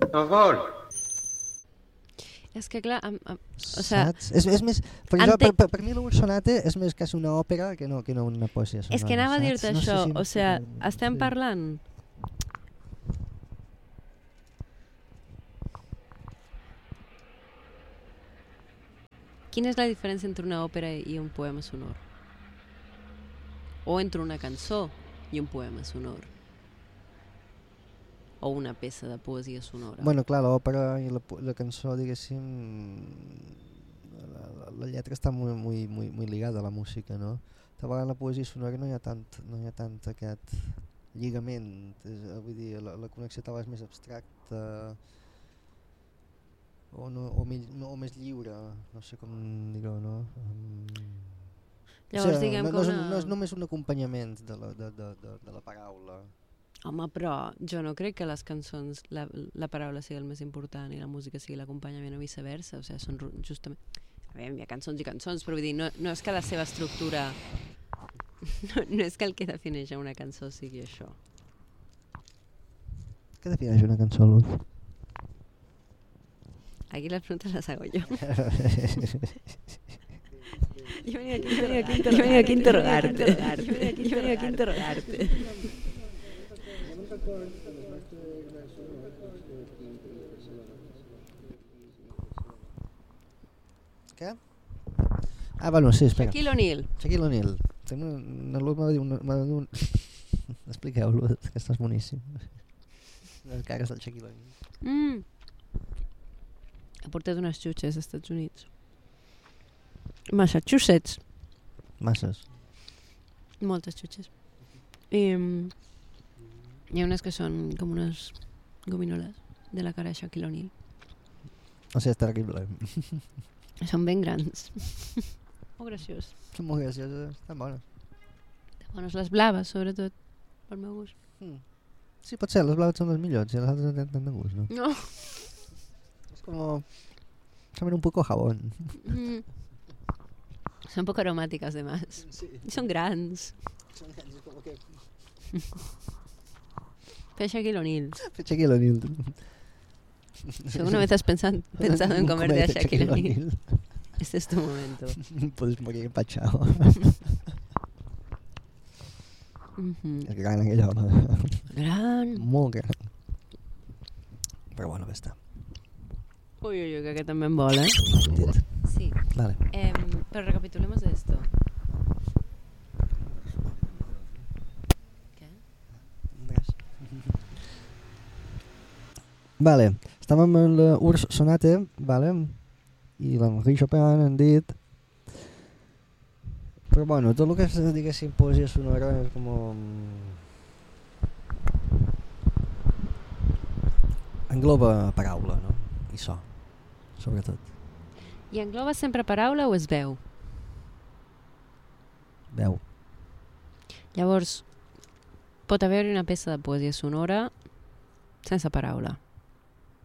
Gogol. És que clar, saps? És més, per mi l'Ur Sonate és més quasi una òpera que no una poesia sonora. És que anava a dir-te no això, sé si estem parlant... Quina és la diferència entre una òpera i un poema sonor? O entre una cançó i un poema sonor? O una peça de poesia sonora? Bueno, clar, l'òpera i la cançó, diguéssim, la lletra està muy ligada a la música, no? De vegades la poesia sonora no hi ha tant aquest lligament, vull dir, la connexió tal és més abstracta o més lliure, no sé com dir-ho, no? Llavors, diguem que no és només un acompanyament de la paraula. Home, però jo no crec que les cançons la paraula sigui el més important i la música sigui l'acompanyament o viceversa, o sigui, són justament... A veure, hi ha cançons i cançons, però vull dir, no és que la seva estructura... No és que el que defineix una cançó sigui això. Què defineix una cançó, Luz? Aquí les preguntes les hago yo. Yo venía aquí a interrogarte. Què? Ah, bueno, sí, espera. Shaquille O'Neal. M'ha de dir un... Expliqueu-lo, que estàs boníssim. Les cares del Shaquille O'Neal. Ha portat unes xutxes als Estats Units. Massachusetts. Masses. Moltes xutxes. I hi ha unes que són com unes gominoles de la cara de Shaquille O'Neal. O sigui, és terrible. Són ben grans. Molt graciós. Són molt gracioses, estan bones. Estan bones les blaves, sobretot, pel meu gust. Sí, pot ser, les blaves són les millors i les altres no tenen tant de gust, no? No. És com... saben un poco jabón. Son poco aromáticas, además. Sí. Y son grandes. Son grandes, como que... Pero Shaquille O'Neal. Shaquille O'Neal. Si alguna vez has pensado en comerte a Shaquille O'Neal, este es tu momento. Puedes morir empachado. És gran aquell home. Gran. Molt gran. Però bueno, ja està. Uy, que aquest també em vol, Sí. Vale. Pero recapitulemos de esto. ¿Qué? Res. Vale. Estàvem en l'Urs Sonate, vale? I l'Henri Chopin han dit. Però bueno, tot el que és, diguéssim, poesia sonora és com... engloba paraula, no? I so, sobretot. I engloba sempre paraula o és veu? Veu. Llavors, pot haver-hi una peça de poesia sonora sense paraula.